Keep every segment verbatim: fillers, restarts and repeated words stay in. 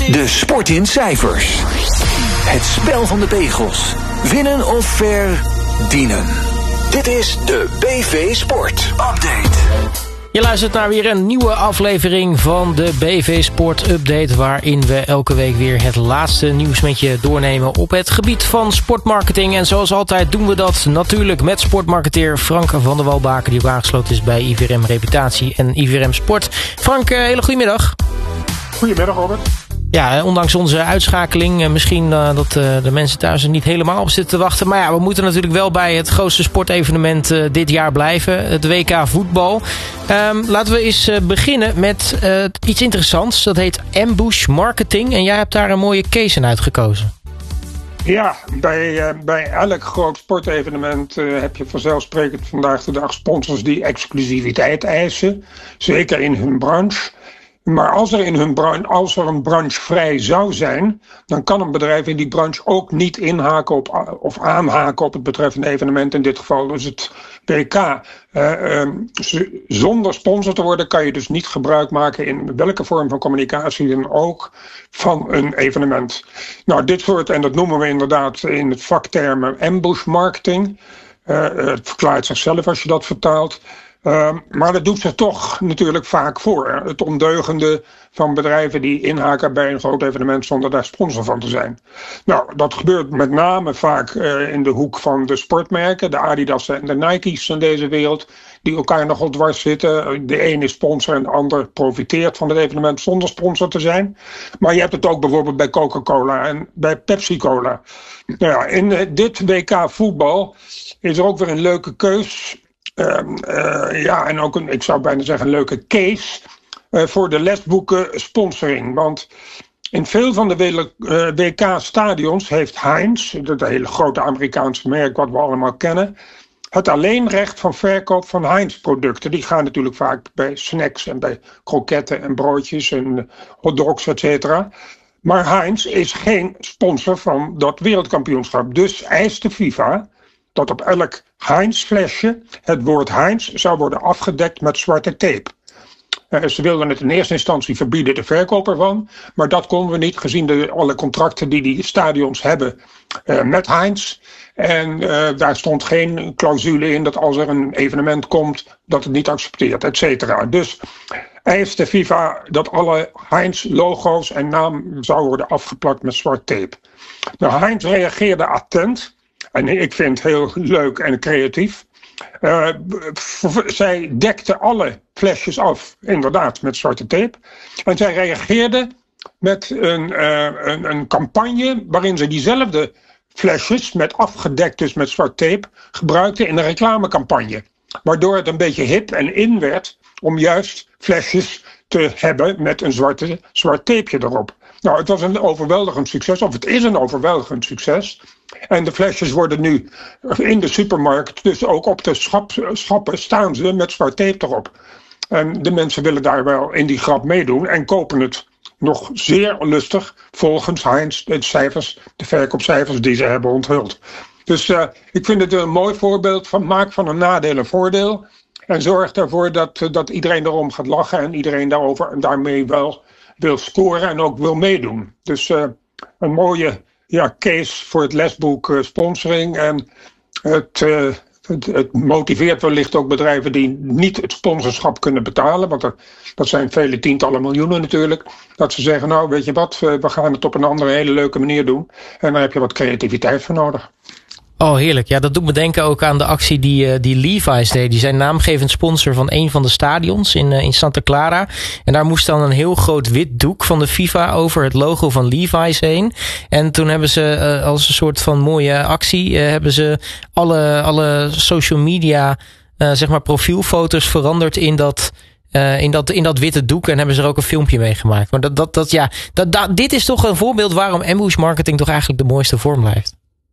De sport in cijfers. Het spel van de pegels. Winnen of verdienen. Dit is de B V Sport Update. Je luistert naar weer een nieuwe aflevering van de B V Sport Update, waarin we elke week weer het laatste nieuws met je doornemen op het gebied van sportmarketing. En zoals altijd doen we dat natuurlijk met sportmarketeer Frank van der Walbaken, die ook aangesloten is bij I V R M Reputatie en I V R M Sport. Frank, hele goedemiddag. Goedemiddag, Robert. Ja, ondanks onze uitschakeling, misschien uh, dat uh, de mensen thuis er niet helemaal op zitten te wachten. Maar ja, we moeten natuurlijk wel bij het grootste sportevenement uh, dit jaar blijven. Het W K voetbal. Um, laten we eens uh, beginnen met uh, iets interessants. Dat heet Ambush Marketing. En jij hebt daar een mooie case in uitgekozen. Ja, bij, uh, bij elk groot sportevenement uh, heb je vanzelfsprekend vandaag de dag sponsors die exclusiviteit eisen. Zeker in hun branche. Maar als er, in hun branche, als er een branche vrij zou zijn, dan kan een bedrijf in die branche ook niet inhaken op, of aanhaken op het betreffende evenement. In dit geval dus het W K. Uh, um, zonder sponsor te worden kan je dus niet gebruik maken in welke vorm van communicatie dan ook van een evenement. Nou, dit soort, en dat noemen we inderdaad in het vaktermen ambush marketing. Uh, het verklaart zichzelf als je dat vertaalt. Uh, maar dat doet zich toch natuurlijk vaak voor. Hè? Het ondeugende van bedrijven die inhaken bij een groot evenement zonder daar sponsor van te zijn. Nou, dat gebeurt met name vaak uh, in de hoek van de sportmerken. De Adidas en de Nike's van deze wereld. Die elkaar nogal dwars zitten. De ene is sponsor en de ander profiteert van het evenement zonder sponsor te zijn. Maar je hebt het ook bijvoorbeeld bij Coca-Cola en bij Pepsi-Cola. Nou ja, in uh, dit W K voetbal is er ook weer een leuke keus. Uh, uh, ja, en ook een, ik zou bijna zeggen, een leuke case uh, voor de lesboeken sponsoring. Want in veel van de uh, W K-stadions heeft Heinz, dat hele grote Amerikaanse merk wat we allemaal kennen, het alleenrecht van verkoop van Heinz-producten. Die gaan natuurlijk vaak bij snacks en bij kroketten en broodjes en hotdogs, et cetera. Maar Heinz is geen sponsor van dat wereldkampioenschap. Dus eist de FIFA dat op elk Heinz-flesje het woord Heinz zou worden afgedekt met zwarte tape. Uh, ze wilden het in eerste instantie verbieden, de verkoop ervan. Maar dat konden we niet, gezien de, alle contracten die die stadions hebben uh, met Heinz. En uh, daar stond geen clausule in dat als er een evenement komt, dat het niet accepteert, et cetera. Dus eist de FIFA dat alle Heinz-logo's en naam zou worden afgeplakt met zwart tape. Nou, Heinz reageerde attent. En ik vind het heel leuk en creatief. Uh, zij dekte alle flesjes af, inderdaad, met zwarte tape. En zij reageerde met een, uh, een, een campagne waarin ze diezelfde flesjes, met afgedekt dus met zwart tape, gebruikte in een reclamecampagne. Waardoor het een beetje hip en in werd om juist flesjes te hebben met een zwarte, zwart tapeje erop. Nou, het was een overweldigend succes, of het is een overweldigend succes. En de flesjes worden nu in de supermarkt, dus ook op de schap, schappen staan ze met zwart tape erop. En de mensen willen daar wel in die grap meedoen en kopen het nog zeer lustig volgens Heinz de cijfers, de verkoopcijfers die ze hebben onthuld. Dus uh, ik vind het een mooi voorbeeld van maak van een nadeel een voordeel. En zorg ervoor dat, dat iedereen erom gaat lachen en iedereen daarover en daarmee wel wil scoren en ook wil meedoen. Dus uh, een mooie ja, case voor het lesboek uh, sponsoring. En het, uh, het, het motiveert wellicht ook bedrijven die niet het sponsorschap kunnen betalen. Want er, dat zijn vele tientallen miljoenen natuurlijk. Dat ze zeggen, nou weet je wat, we gaan het op een andere hele leuke manier doen. En daar heb je wat creativiteit voor nodig. Oh, heerlijk. Ja, dat doet me denken ook aan de actie die, die Levi's deed. Die zijn naamgevend sponsor van een van de stadions in, in Santa Clara. En daar moest dan een heel groot wit doek van de FIFA over het logo van Levi's heen. En toen hebben ze uh, als een soort van mooie actie, uh, hebben ze alle, alle social media, uh, zeg maar profielfoto's veranderd in dat, uh, in dat, in dat witte doek. En hebben ze er ook een filmpje mee gemaakt. Maar dat, dat, dat, ja, dat, dat, dit is toch een voorbeeld waarom ambush marketing toch eigenlijk de mooiste vorm blijft.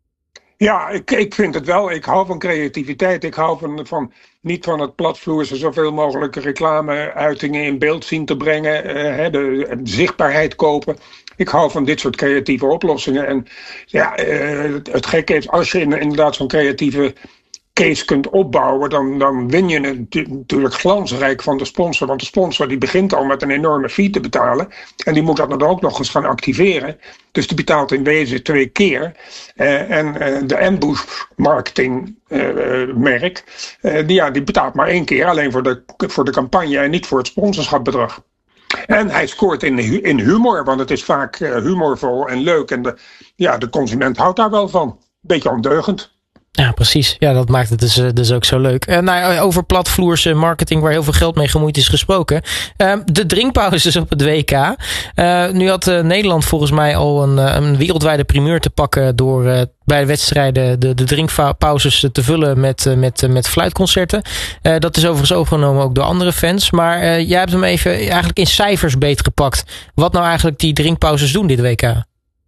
Ja, ik, ik vind het wel. Ik hou van creativiteit. Ik hou van, van niet van het platvloerse zoveel mogelijk reclameuitingen in beeld zien te brengen. Uh, de, de zichtbaarheid kopen. Ik hou van dit soort creatieve oplossingen. En ja, uh, het gekke is, als je inderdaad zo'n creatieve case kunt opbouwen, dan, dan win je het natuurlijk glansrijk van de sponsor. Want de sponsor die begint al met een enorme fee te betalen. En die moet dat dan ook nog eens gaan activeren. Dus die betaalt in wezen twee keer. Uh, en uh, de Ambush marketing uh, merk, uh, die, ja, die betaalt maar één keer. Alleen voor de, voor de campagne en niet voor het sponsorschapbedrag. En hij scoort in, in humor, want het is vaak uh, humorvol en leuk. En de, ja, de consument houdt daar wel van. Beetje ondeugend. Ja, precies. Ja, dat maakt het dus, dus ook zo leuk. Uh, nou, over platvloerse marketing waar heel veel geld mee gemoeid is gesproken. Uh, de drinkpauzes op het W K. Uh, nu had uh, Nederland volgens mij al een, een wereldwijde primeur te pakken door uh, bij de wedstrijden de, de drinkpauzes te vullen met, uh, met, uh, met fluitconcerten. Uh, dat is overigens overgenomen ook door andere fans. Maar uh, jij hebt hem even eigenlijk in cijfers beetgepakt. Wat nou eigenlijk die drinkpauzes doen dit W K?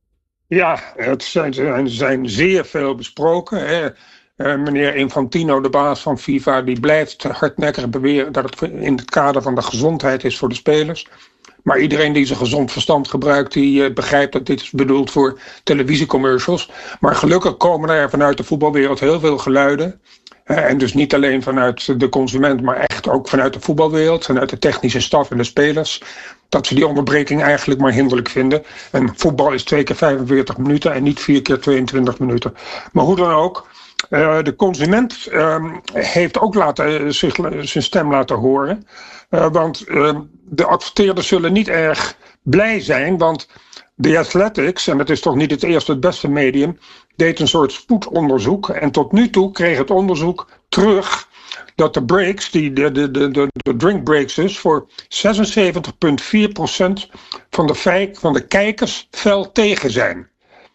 Ja, het zijn, zijn, zijn zeer veel besproken. Hè. Uh, meneer Infantino, de baas van FIFA, die blijft hardnekkig beweren dat het in het kader van de gezondheid is voor de spelers. Maar iedereen die zijn gezond verstand gebruikt, die uh, begrijpt dat dit is bedoeld voor televisiecommercials. Maar gelukkig komen er vanuit de voetbalwereld heel veel geluiden. Uh, en dus niet alleen vanuit de consument, maar echt ook vanuit de voetbalwereld, vanuit de technische staf en de spelers. Dat ze die onderbreking eigenlijk maar hinderlijk vinden. En voetbal is twee keer vijfenveertig minuten en niet vier keer tweeëntwintig minuten. Maar hoe dan ook, uh, de consument uh, heeft ook laten, zich, zijn stem laten horen. Uh, want uh, de adverteerders zullen niet erg blij zijn, want The Athletics, en het is toch niet het eerste het beste medium, deed een soort spoedonderzoek. En tot nu toe kreeg het onderzoek terug dat de breaks, die, de, de, de, de, de drink breaks dus, voor zesenzeventig komma vier procent van de, feit, van de kijkers fel tegen zijn.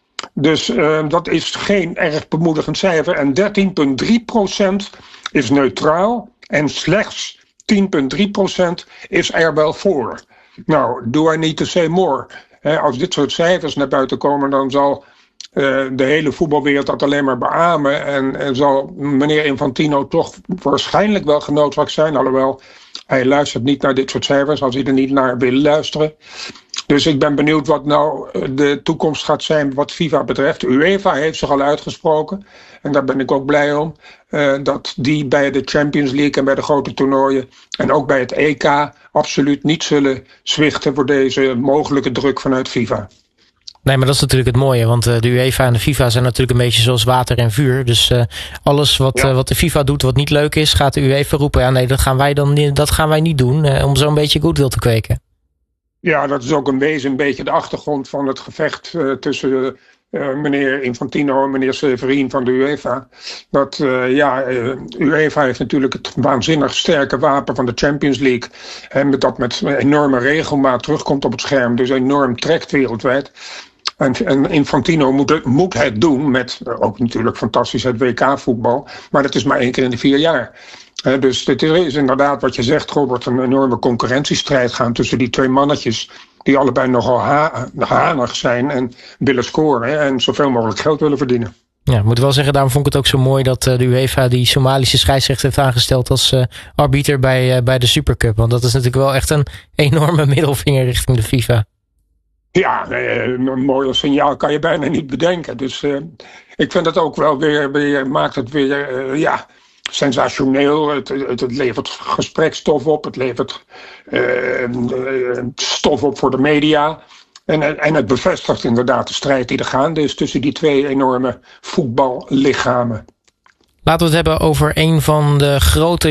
Dus uh, dat is geen erg bemoedigend cijfer. En dertien komma drie procent is neutraal en slechts tien komma drie procent is er wel voor. Nou, do I need to say more? He, als dit soort cijfers naar buiten komen, dan zal uh, de hele voetbalwereld dat alleen maar beamen. En, en zal meneer Infantino toch waarschijnlijk wel genoodzaakt zijn. Alhoewel, hij luistert niet naar dit soort cijfers als hij er niet naar wil luisteren. Dus ik ben benieuwd wat nou de toekomst gaat zijn wat FIFA betreft. UEFA heeft zich al uitgesproken. En daar ben ik ook blij om. Uh, dat die bij de Champions League en bij de grote toernooien en ook bij het E K absoluut niet zullen zwichten voor deze mogelijke druk vanuit FIFA. Nee, maar dat is natuurlijk het mooie. Want de UEFA en de FIFA zijn natuurlijk een beetje zoals water en vuur. Dus uh, alles wat, ja. uh, wat de FIFA doet wat niet leuk is, gaat de UEFA roepen. Ja, nee, dat gaan wij dan dat gaan wij niet doen. Uh, om zo'n beetje goodwill te kweken. Ja, dat is ook een wezen een beetje de achtergrond van het gevecht uh, tussen uh, meneer Infantino en meneer Severin van de UEFA. Dat uh, ja, uh, UEFA heeft natuurlijk het waanzinnig sterke wapen van de Champions League. En dat met enorme regelmaat terugkomt op het scherm. Dus enorm trekt wereldwijd. En, en Infantino moet het, moet het doen met uh, ook natuurlijk fantastisch het W K-voetbal. Maar dat is maar één keer in de vier jaar. Uh, dus dit is inderdaad wat je zegt, Robert, een enorme concurrentiestrijd gaan tussen die twee mannetjes die allebei nogal ha- hanig zijn en willen scoren hè, en zoveel mogelijk geld willen verdienen. Ja, ik moet wel zeggen, daarom vond ik het ook zo mooi dat uh, de UEFA die Somalische scheidsrechter heeft aangesteld als uh, arbiter bij, uh, bij de Supercup. Want dat is natuurlijk wel echt een enorme middelvinger richting de FIFA. Ja, een mooier signaal kan je bijna niet bedenken. Dus uh, ik vind het ook wel weer, weer maakt het weer, uh, ja, sensationeel. Het, het, het levert gesprekstof op, het levert uh, stof op voor de media. En, en het bevestigt inderdaad de strijd die er gaande is tussen die twee enorme voetballichamen. Laten we het hebben over een van de grote